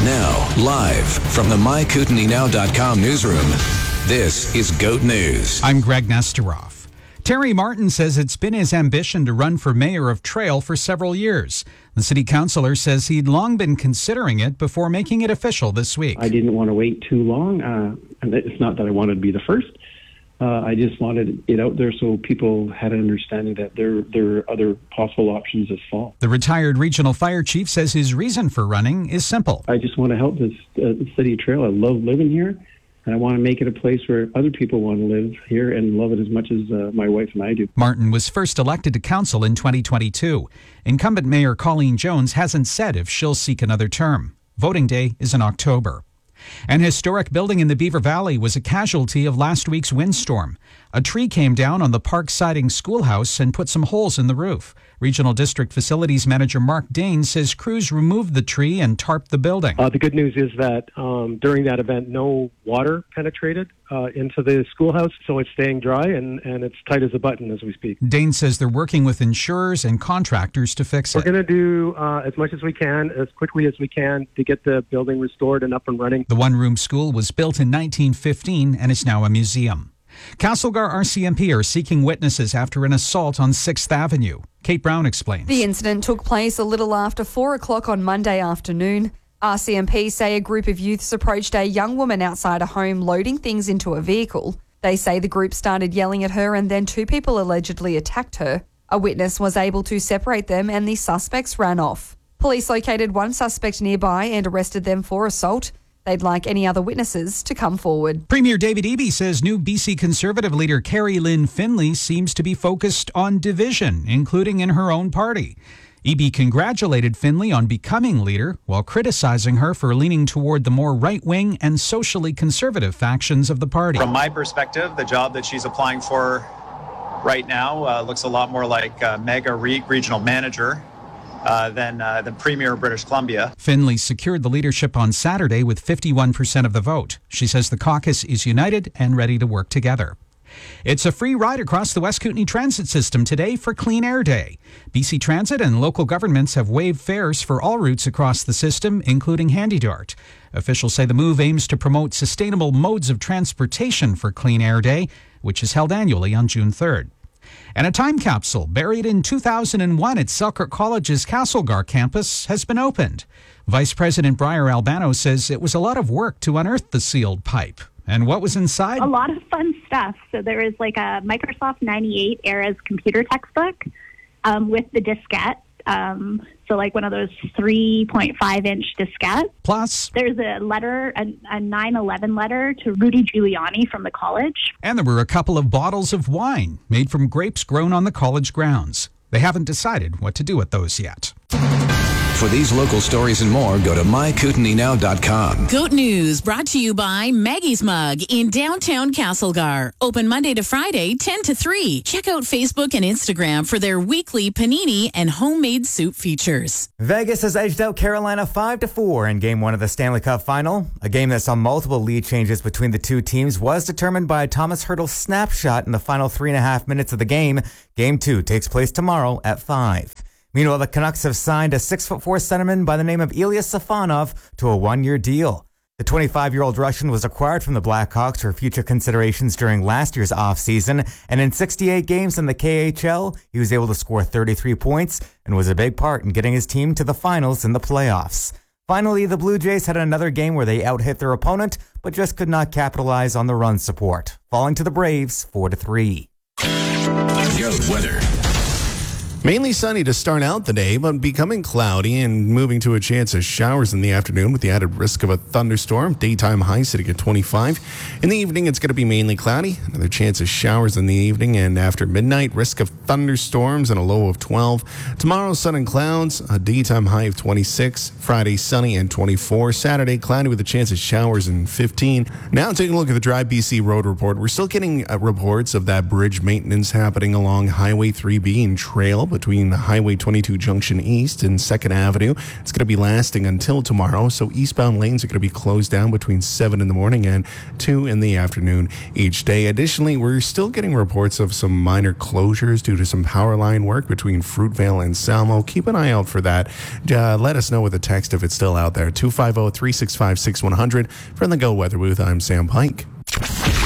Now, live from the MyKootenainow.com newsroom, this is GOAT News. I'm Greg Nesteroff. Terry Martin says it's been his ambition to run for mayor of Trail for several years. The city councillor says he'd long been considering it before making it official this week. I didn't want to wait too long, and it's not that I wanted to be the first. I just wanted it out there so people had an understanding that there are other possible options this fall. The retired regional fire chief says his reason for running is simple. I just want to help this city of Trail. I love living here, and I want to make it a place where other people want to live here and love it as much as my wife and I do. Martin was first elected to council in 2022. Incumbent Mayor Colleen Jones hasn't said if she'll seek another term. Voting day is in October. An historic building in the Beaver Valley was a casualty of last week's windstorm. A tree came down on the Park Siding schoolhouse and put some holes in the roof. Regional District Facilities Manager Mark Dane says crews removed the tree and tarped the building. The good news is that during that event, no water penetrated into the schoolhouse, so it's staying dry and it's tight as a button as we speak. Dane says they're working with insurers and contractors to fix it. We're going to do as much as we can, as quickly as we can, to get the building restored and up and running. The one-room school was built in 1915 and is now a museum. Castlegar RCMP are seeking witnesses after an assault on 6th Avenue. Kate Brown explains. The incident took place a little after 4 o'clock on Monday afternoon. RCMP say a group of youths approached a young woman outside a home loading things into a vehicle. They say the group started yelling at her and then 2 people allegedly attacked her. A witness was able to separate them and the suspects ran off. Police located one suspect nearby and arrested them for assault. They'd like any other witnesses to come forward. Premier David Eby says new BC Conservative leader Carrie Lynn Finlay seems to be focused on division, including in her own party. Eby congratulated Finlay on becoming leader while criticizing her for leaning toward the more right-wing and socially conservative factions of the party. From my perspective, the job that she's applying for right now looks a lot more like Mega Regional Manager than Premier of British Columbia. Finlay secured the leadership on Saturday with 51% of the vote. She says the caucus is united and ready to work together. It's a free ride across the West Kootenay Transit System today for Clean Air Day. BC Transit and local governments have waived fares for all routes across the system, including HandyDART. Officials say the move aims to promote sustainable modes of transportation for Clean Air Day, which is held annually on June 3rd. And a time capsule buried in 2001 at Selkirk College's Castlegar campus has been opened. Vice President Briar Albano says it was a lot of work to unearth the sealed pipe. And what was inside? A lot of fun stuff. So there is like a Microsoft 98 era's computer textbook with the diskette. So like one of those 3.5-inch diskettes. Plus, there's a letter, a 9/11 letter to Rudy Giuliani from the college. And there were a couple of bottles of wine made from grapes grown on the college grounds. They haven't decided what to do with those yet. For these local stories and more, go to MyKootenainow.com. GOAT News brought to you by Maggie's Mug in downtown Castlegar. Open Monday to Friday, 10 to 3. Check out Facebook and Instagram for their weekly panini and homemade soup features. Vegas has edged out Carolina 5-4 in Game 1 of the Stanley Cup Final. A game that saw multiple lead changes between the two teams was determined by a Thomas Hertl snapshot in the final 3.5 minutes of the game. Game 2 takes place tomorrow at 5. Meanwhile, the Canucks have signed a 6'4" centerman by the name of Ilya Safonov to a 1-year deal. The 25-year-old Russian was acquired from the Blackhawks for future considerations during last year's offseason, and in 68 games in the KHL, he was able to score 33 points and was a big part in getting his team to the finals in the playoffs. Finally, the Blue Jays had another game where they out-hit their opponent, but just could not capitalize on the run support, falling to the Braves 4-3. GOAT weather. Mainly sunny to start out the day, but becoming cloudy and moving to a chance of showers in the afternoon with the added risk of a thunderstorm. Daytime high sitting at 25. In the evening, it's going to be mainly cloudy. Another chance of showers in the evening, and after midnight, risk of thunderstorms and a low of 12. Tomorrow, sun and clouds, a daytime high of 26. Friday, sunny and 24. Saturday, cloudy with a chance of showers and 15. Now, taking a look at the Drive BC Road Report. We're still getting reports of that bridge maintenance happening along Highway 3B and Trail between Highway 22 Junction East and 2nd Avenue. It's going to be lasting until tomorrow, so eastbound lanes are going to be closed down between 7 in the morning and 2 in the afternoon each day. Additionally, we're still getting reports of some minor closures due to some power line work between Fruitvale and Salmo. Keep an eye out for that. Let us know with a text if it's still out there. 250-365-6100. From the Go Weather Booth, I'm Sam Pike.